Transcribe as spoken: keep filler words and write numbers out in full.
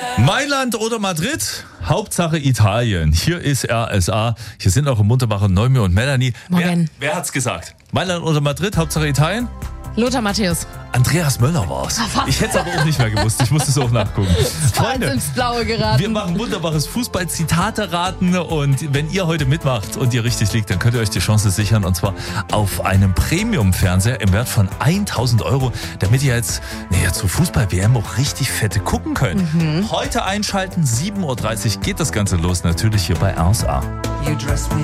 Mailand oder Madrid? Hauptsache Italien. Hier ist R S A. Hier sind eure munterbaren Neumi und Melanie. Morgen. Wer, wer hat's gesagt? Mailand oder Madrid? Hauptsache Italien? Lothar Matthäus. Andreas Möller war's. Ich hätte es aber auch nicht mehr gewusst. Ich musste es auch nachgucken. Freunde, ins Blaue geraten. Wir machen wunderbares Fußball-Zitate-Raten und wenn ihr heute mitmacht und ihr richtig liegt, dann könnt ihr euch die Chance sichern und zwar auf einem Premium-Fernseher im Wert von tausend Euro, damit ihr jetzt naja, zur Fußball-W M auch richtig fette gucken könnt. Mhm. Heute einschalten, sieben Uhr dreißig geht das Ganze los, natürlich hier bei R S A.